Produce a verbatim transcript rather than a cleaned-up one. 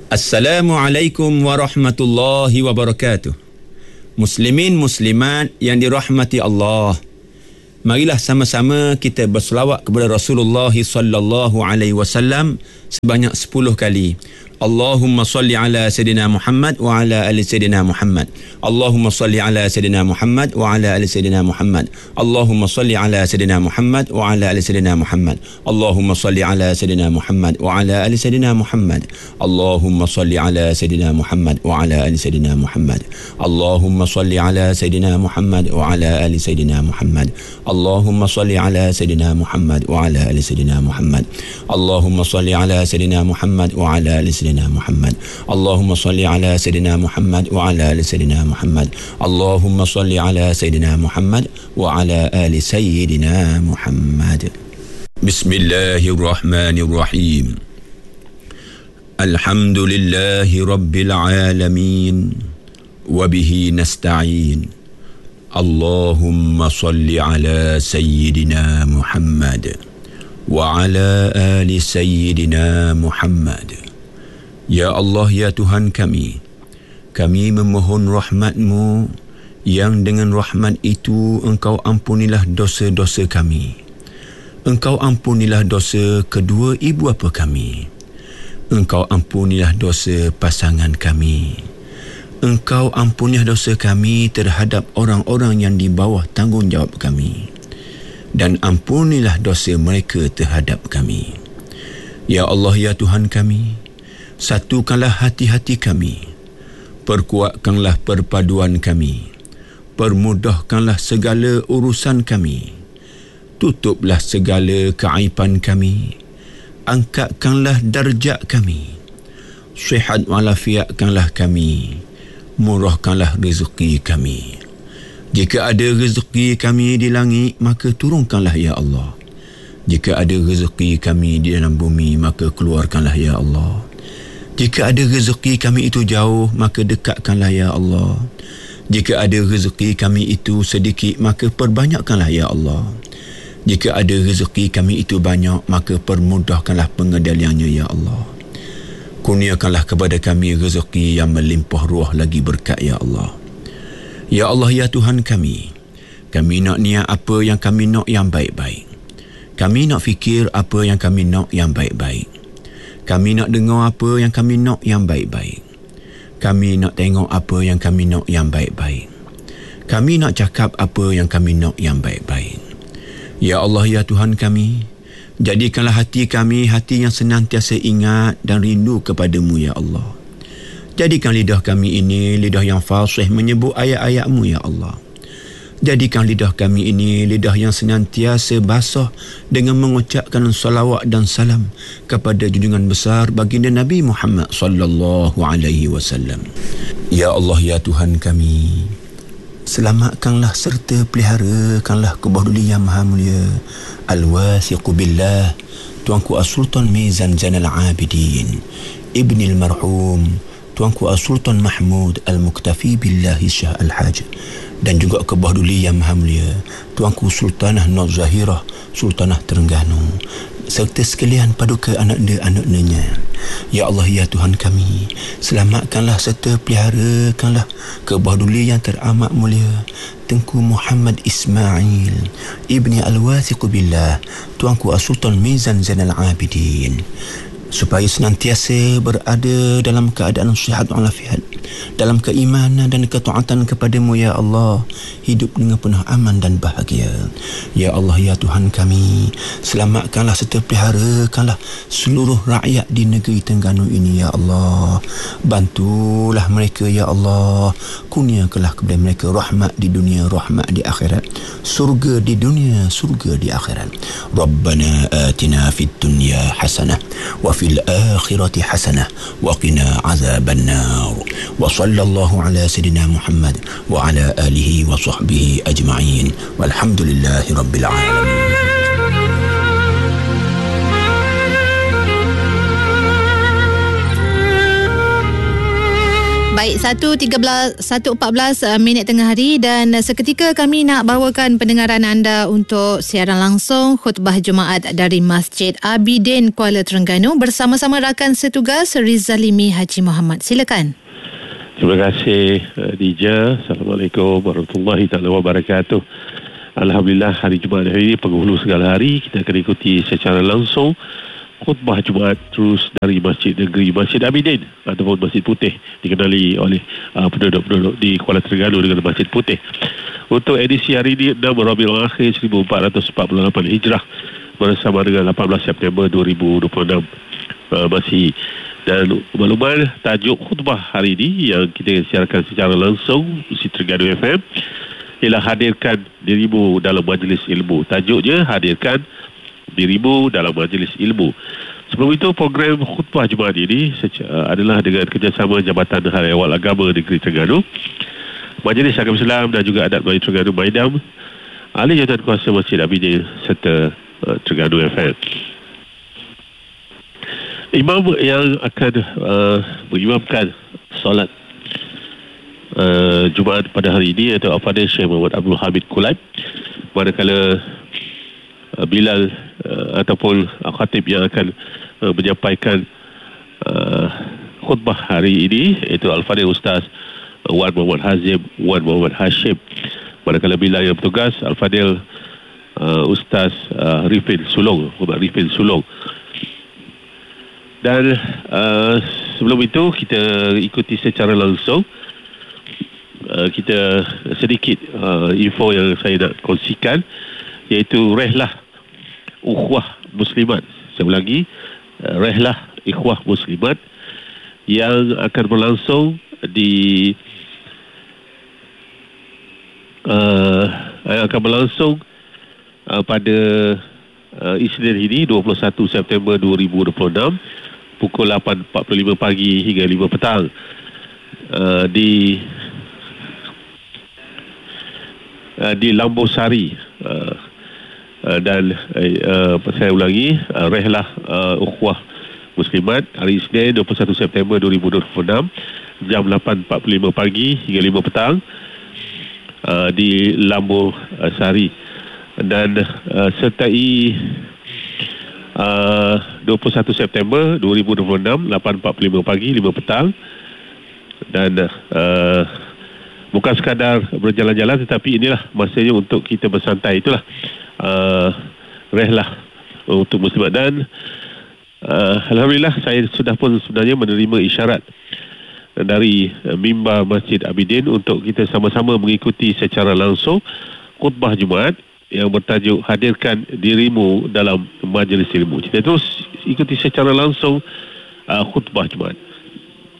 Assalamualaikum warahmatullahi wabarakatuh. Muslimin muslimat yang dirahmati Allah, marilah sama-sama kita berselawat kepada Rasulullah sallallahu alaihi wasallam sebanyak sepuluh kali. Allahumma salli ala Sayyidina Muhammad wa ala ali Sayyidina Muhammad. Allahumma salli ala Sayyidina Muhammad wa ala ali Sayyidina Muhammad. Allahumma salli ala Sayyidina Muhammad wa ala ali Sayyidina Muhammad. Allahumma salli ala Sayyidina Muhammad wa ala ali Sayyidina Muhammad. Allahumma salli ala Sayyidina Muhammad wa ala ali Sayyidina Muhammad. Allahumma salli ala Sayyidina Muhammad wa ala ali Sayyidina Muhammad. Allahumma salli ala Sayyidina Muhammad wa ala ali Sayyidina Muhammad. Allahumma salli ala Sayyidina Muhammad wa ala ali Sayyidina Muhammad. Allahumma salli ala Sayyidina Muhammad wa ala ali Sayyidina Muhammad. Allahumma salli ala Sayyidina Muhammad wa ala ali Sayyidina Muhammad. Bismillahirrahmanirrahim. Alhamdulillahi rabbil alamin wa bihi nasta'in. Allahumma salli ala Sayyidina Muhammad wa ala ali Sayyidina Muhammad. Ya Allah, ya Tuhan kami, kami memohon rahmat-Mu yang dengan rahmat itu Engkau ampunilah dosa-dosa kami. Engkau ampunilah dosa kedua ibu bapa kami. Engkau ampunilah dosa pasangan kami. Engkau ampunilah dosa kami terhadap orang-orang yang di bawah tanggungjawab kami. Dan ampunilah dosa mereka terhadap kami. Ya Allah, ya Tuhan kami, satukanlah hati-hati kami, perkuatkanlah perpaduan kami, permudahkanlah segala urusan kami, tutuplah segala keaiban kami, angkatkanlah darjat kami, sihat walafiatkanlah kami, murahkanlah rezeki kami. Jika ada rezeki kami di langit, maka turunkanlah ya Allah. Jika ada rezeki kami di dalam bumi, maka keluarkanlah ya Allah. Jika ada rezeki kami itu jauh, maka dekatkanlah ya Allah. Jika ada rezeki kami itu sedikit, maka perbanyakkanlah ya Allah. Jika ada rezeki kami itu banyak, maka permudahkanlah pengendaliannya ya Allah. Kurniakanlah kepada kami rezeki yang melimpah ruah lagi berkat ya Allah. Ya Allah, ya Tuhan kami, kami nak niat apa yang kami nak yang baik-baik. Kami nak fikir apa yang kami nak yang baik-baik. Kami nak dengar apa yang kami nak yang baik-baik. Kami nak tengok apa yang kami nak yang baik-baik. Kami nak cakap apa yang kami nak yang baik-baik. Ya Allah, ya Tuhan kami, jadikanlah hati kami hati yang senantiasa ingat dan rindu kepadamu ya Allah. Jadikan lidah kami ini lidah yang fasih menyebut ayat-ayat-Mu ya Allah. Jadikan lidah kami ini lidah yang senantiasa basah dengan mengucapkan salawat dan salam kepada junjungan besar baginda Nabi Muhammad sallallahu alaihi wasallam. Ya Allah, ya Tuhan kami, selamatkanlah serta peliharakanlah Kebahduli yang Maha Mulia Al-Wathiqu Billah Tuanku As-Sultan Mizan Zainal Abidin Ibni Al-Marhum Tuanku As-Sultan Mahmud Al-Muktafi Billahi Syah Al-Haj, dan juga Kebahduli yang Maha Mulia Tuanku Sultanah Nur Zahirah Sultanah Terengganu, serta sekalian paduka anak-anak-anaknya. Ya Allah, ya Tuhan kami, selamatkanlah serta peliharakanlah Kebahduli yang teramat mulia Tengku Muhammad Ismail Ibni Al-Wathiqu Billah Tuanku As-Sultan Mizan Zainal Abidin, supaya senantiasa berada dalam keadaan sihat walafiat, dalam keimanan dan ketaatan kepadamu ya Allah, hidup dengan penuh aman dan bahagia. Ya Allah, ya Tuhan kami, selamatkanlah serta peliharakanlah seluruh rakyat di negeri Terengganu ini ya Allah. Bantulah mereka ya Allah, kurniakanlah kepada mereka rahmat di dunia, rahmat di akhirat, surga di dunia, surga di akhirat. Rabbana atina fid dunya hasanah wa fil akhirati hasanah wa qina azaban nar. Wa sallallahu ala sayyidina Muhammad wa ala alihi wa sahbihi ajma'in walhamdulillahi rabbil alamin. Baik, satu tiga belas, satu empat belas uh, minit tengah hari dan uh, seketika kami nak bawakan pendengaran anda untuk siaran langsung khutbah Jumaat dari Masjid Abidin Kuala Terengganu bersama-sama rakan setugas Rizalimi Haji Muhammad. Silakan. Terima kasih Dija. Assalamualaikum warahmatullahi taala wabarakatuh. Alhamdulillah, hari Jumaat hari ini penghulu segala hari kita akan ikuti secara langsung khutbah Jumaat terus dari Masjid Negeri Masjid Abidin ataupun Masjid Putih, dikenali oleh uh, penduduk-penduduk di Kuala Terengganu dengan Masjid Putih. Untuk edisi hari ini enam Rabiul Akhir seribu empat ratus empat puluh lapan Hijrah bersama dengan lapan belas September dua ribu dua puluh enam uh, masih. Dan makluman tajuk khutbah hari ini yang kita siarkan secara langsung di Terengganu F M ialah hadirkan dirimu dalam majlis ilmu. Tajuknya hadirkan dirimu dalam majlis ilmu. Sebelum itu, program khutbah Jumaat ini adalah dengan kerjasama Jabatan Hal Ehwal Agama Negeri Terengganu, Majlis Agama Islam dan juga Adat Melayu Terengganu Maidam, Ahli Jawatan Kuasa Masjid Abidin serta uh, Terengganu F M. Imam yang akan uh, mengimamkan solat uh, Jumaat pada hari ini iaitu Al-Fadhil Syekh Muhammad Abdul Hamid Kulaib, manakala uh, Bilal uh, ataupun Al-Khatib yang akan uh, menyampaikan uh, khutbah hari ini iaitu Al-Fadhil Ustaz uh, Wan Muhammad Hazim Wan Muhammad Hashim, manakala Bilal yang bertugas Al-Fadhil uh, Ustaz uh, Rifin Sulong Muhammad Rifin Sulong. Dan uh, sebelum itu kita ikuti secara langsung uh, kita sedikit uh, info yang saya nak kongsikan, iaitu Rehlah Ukhwah Muslimat. Saya ulangi, uh, Rehlah Ikhwah Muslimat yang akan berlangsung di uh, yang akan berlangsung uh, pada uh, Isnin ini dua puluh satu September dua ribu dua puluh enam pukul lapan empat puluh lima pagi hingga lima petang uh, di uh, di Lambosari uh, uh, dan uh, saya ulangi uh, Rehlah uh, Ukhwah Muslimat hari Isnin dua puluh satu September dua ribu dua puluh enam jam lapan empat puluh lima pagi hingga lima petang uh, di Lambosari, dan uh, sertai Uh, dua puluh satu September dua ribu dua puluh enam lapan empat puluh lima pagi lima petang, dan uh, bukan sekadar berjalan-jalan tetapi inilah masanya untuk kita bersantai. Itulah uh, Rehlah untuk muslimat. Dan uh, Alhamdulillah saya sudah pun sebenarnya menerima isyarat dari uh, mimbar Masjid Abidin untuk kita sama-sama mengikuti secara langsung khutbah Jumaat yang bertajuk hadirkan dirimu dalam majlis ilmu. Kita terus ikuti secara langsung uh, khutbah Jumaat.